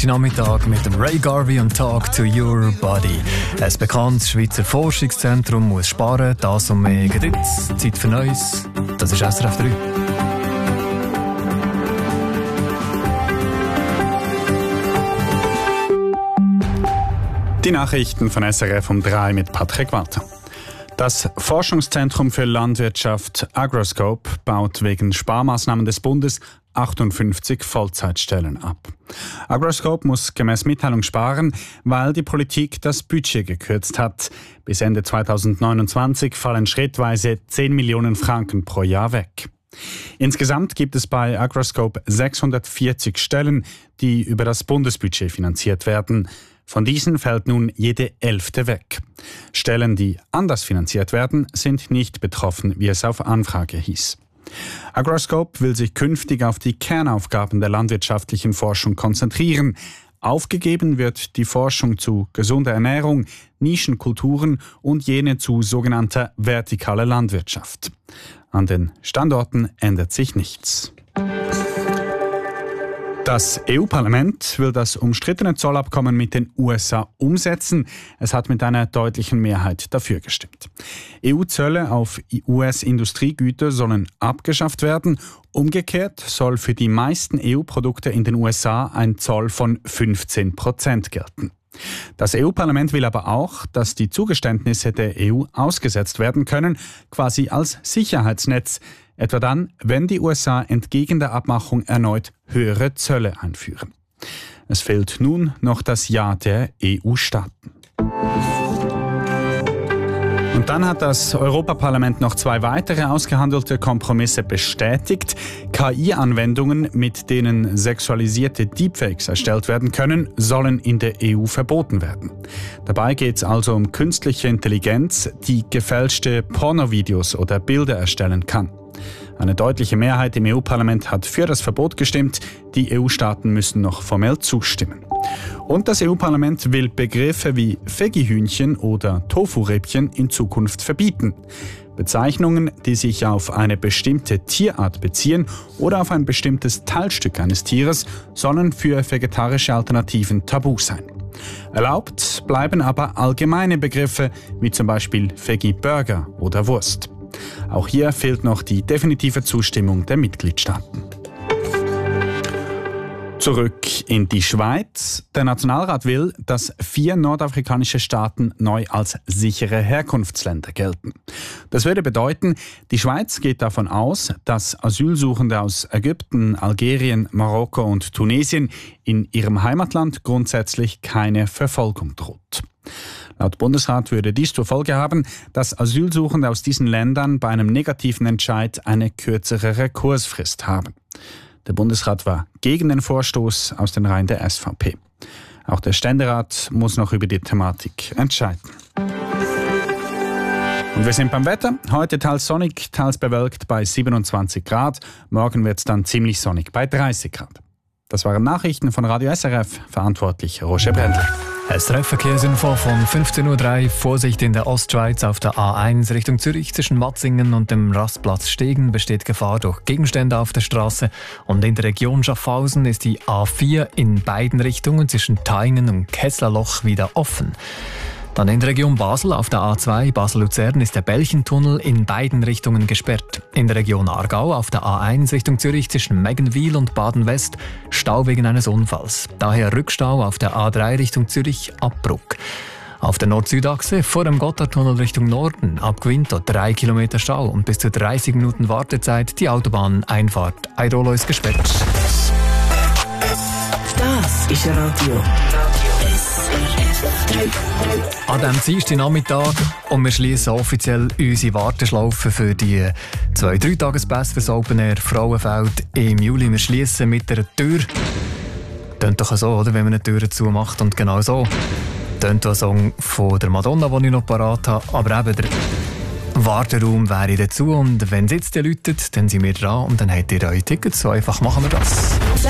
Nachmittag mit dem Ray Garvey und Talk to Your Body. Ein bekanntes Schweizer Forschungszentrum muss sparen, das und mehr Geduld. Zeit für Neues. Das ist SRF 3. Die Nachrichten von SRF um 3 mit Patrick Walter. Das Forschungszentrum für Landwirtschaft Agroscope baut wegen Sparmaßnahmen des Bundes 58 Vollzeitstellen ab. Agroscope muss gemäß Mitteilung sparen, weil die Politik das Budget gekürzt hat. Bis Ende 2029 fallen schrittweise 10 Millionen Franken pro Jahr weg. Insgesamt gibt es bei Agroscope 640 Stellen, die über das Bundesbudget finanziert werden. Von diesen fällt nun jede 11. weg. Stellen, die anders finanziert werden, sind nicht betroffen, wie es auf Anfrage hieß. Agroscope will sich künftig auf die Kernaufgaben der landwirtschaftlichen Forschung konzentrieren. Aufgegeben wird die Forschung zu gesunder Ernährung, Nischenkulturen und jene zu sogenannter vertikaler Landwirtschaft. An den Standorten ändert sich nichts. Das EU-Parlament will das umstrittene Zollabkommen mit den USA umsetzen. Es hat mit einer deutlichen Mehrheit dafür gestimmt. EU-Zölle auf US-Industriegüter sollen abgeschafft werden. Umgekehrt soll für die meisten EU-Produkte in den USA ein Zoll von 15% gelten. Das EU-Parlament will aber auch, dass die Zugeständnisse der EU ausgesetzt werden können, quasi als Sicherheitsnetz. Etwa dann, wenn die USA entgegen der Abmachung erneut höhere Zölle einführen. Es fehlt nun noch das Ja der EU-Staaten. Und dann hat das Europaparlament noch 2 weitere ausgehandelte Kompromisse bestätigt. KI-Anwendungen, mit denen sexualisierte Deepfakes erstellt werden können, sollen in der EU verboten werden. Dabei geht es also um künstliche Intelligenz, die gefälschte Pornovideos oder Bilder erstellen kann. Eine deutliche Mehrheit im EU-Parlament hat für das Verbot gestimmt. Die EU-Staaten müssen noch formell zustimmen. Und das EU-Parlament will Begriffe wie Veggie-Hühnchen oder Tofu-Rippchen in Zukunft verbieten. Bezeichnungen, die sich auf eine bestimmte Tierart beziehen oder auf ein bestimmtes Teilstück eines Tieres, sollen für vegetarische Alternativen tabu sein. Erlaubt bleiben aber allgemeine Begriffe wie zum Beispiel Veggie-Burger oder Wurst. Auch hier fehlt noch die definitive Zustimmung der Mitgliedstaaten. Zurück in die Schweiz. Der Nationalrat will, dass 4 nordafrikanische Staaten neu als sichere Herkunftsländer gelten. Das würde bedeuten, die Schweiz geht davon aus, dass Asylsuchende aus Ägypten, Algerien, Marokko und Tunesien in ihrem Heimatland grundsätzlich keine Verfolgung droht. Laut Bundesrat würde dies zur Folge haben, dass Asylsuchende aus diesen Ländern bei einem negativen Entscheid eine kürzere Rekursfrist haben. Der Bundesrat war gegen den Vorstoß aus den Reihen der SVP. Auch der Ständerat muss noch über die Thematik entscheiden. Und wir sind beim Wetter. Heute teils sonnig, teils bewölkt bei 27 Grad. Morgen wird es dann ziemlich sonnig bei 30 Grad. Das waren Nachrichten von Radio SRF, verantwortlich Roger Brändler. SRF-Verkehrsinfo von 15.03 Uhr. Vorsicht in der Ostschweiz auf der A1 Richtung Zürich zwischen Matzingen und dem Rastplatz Stegen besteht Gefahr durch Gegenstände auf der Straße. Und in der Region Schaffhausen ist die A4 in beiden Richtungen zwischen Thaingen und Kesslerloch wieder offen. Dann in der Region Basel auf der A2 Basel-Luzern ist der Belchentunnel in beiden Richtungen gesperrt. In der Region Aargau auf der A1 Richtung Zürich zwischen Meggenwil und Baden-West Stau wegen eines Unfalls. Daher Rückstau auf der A3 Richtung Zürich Abbruck. Auf der Nord-Süd-Achse vor dem Gotthardtunnel Richtung Norden ab Gwinto 3 Kilometer Stau und bis zu 30 Minuten Wartezeit. Die Autobahneinfahrt Eidolo gesperrt. Das ist Radio. An diesem Dienstagnachmittag und wir schließen offiziell unsere Warteschlaufe für die 2-3 Tagespässe fürs Open Air Frauenfeld im Juli. Wir schließen mit einer Tür. Tönt doch so, oder? Wenn man eine Tür zumacht. Und genau so tönt ein Song von der Madonna, den ich noch parat habe. Aber eben der Warteraum wäre dazu. Und wenn es jetzt läutet, dann sind wir dran und dann habt ihr eure Tickets. So einfach machen wir das.